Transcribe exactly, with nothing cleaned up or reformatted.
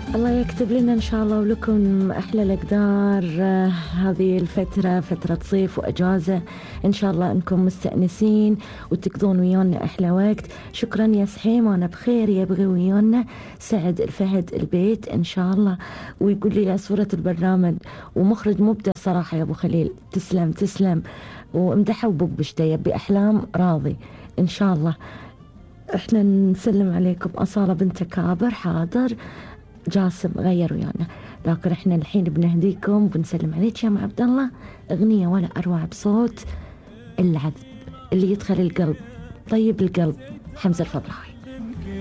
الله يكتب لنا إن شاء الله ولكم أحلى الأقدار. آه، هذه الفترة فترة صيف وأجازة، إن شاء الله أنكم مستأنسين وتقضون ويانا أحلى وقت. شكرا يا سحيم، وأنا بخير. يبغي ويانا سعد الفهد البيت إن شاء الله، ويقول لي يا صورة البرنامج ومخرج مبدع صراحة يا أبو خليل. تسلم تسلم. وامدحوا بوبشته يبي أحلام راضي إن شاء الله. احنا نسلم عليكم. أصالة بنت كابر حاضر. جاسم غير ويانا، لكن احنا الحين بنهديكم بنسلم عليك يا ام عبد الله. اغنيه ولا اروع بصوت العذب اللي يدخل القلب، طيب القلب، حمزه الفضلاوي.